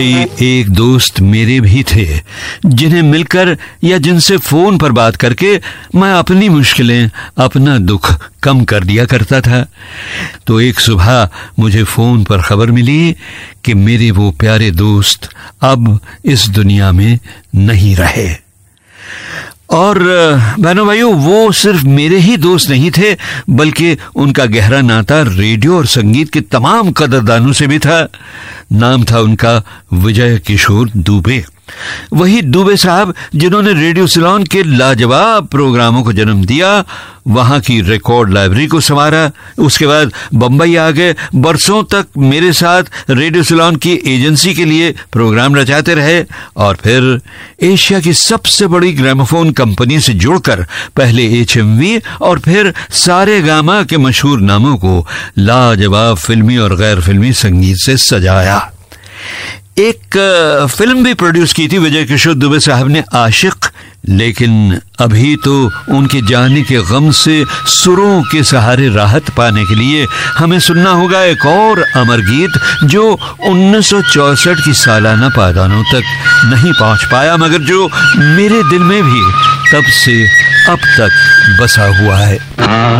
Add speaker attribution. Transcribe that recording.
Speaker 1: एक दोस्त मेरे भी थे जिन्हें मिलकर या जिनसे फोन पर बात करके मैं अपनी मुश्किलें, अपना दुख कम कर दिया करता था। तो एक सुबह मुझे फोन पर खबर मिली कि मेरे वो प्यारे दोस्त अब इस दुनिया में नहीं रहे। और बहनों भाइयों, वो सिर्फ मेरे ही दोस्त नहीं थे बल्कि उनका गहरा नाता रेडियो और संगीत के तमाम कदरदानों से भी था। नाम था उनका विजय किशोर दुबे। वही दुबे साहब जिन्होंने रेडियो सिलोन के लाजवाब प्रोग्रामों को जन्म दिया, वहां की रिकॉर्ड लाइब्रेरी को संवारा। उसके बाद बंबई आ गए, बरसों तक मेरे साथ रेडियो सिलोन की एजेंसी के लिए प्रोग्राम रचाते रहे और फिर एशिया की सबसे बड़ी ग्रामोफोन कंपनी से जुड़कर पहले HMV और फिर सारे गामा के मशहूर नामों को लाजवाब फिल्मी और गैर फिल्मी संगीत से सजाया। एक फिल्म भी प्रोड्यूस की थी विजय किशोर दुबे साहब ने, आशिक। लेकिन अभी तो उनके जाने के गम से सुरों के सहारे राहत पाने के लिए हमें सुनना होगा एक और अमर गीत जो 1964 की सालाना पायदानों तक नहीं पहुंच पाया, मगर जो मेरे दिल में भी तब से अब तक बसा हुआ है।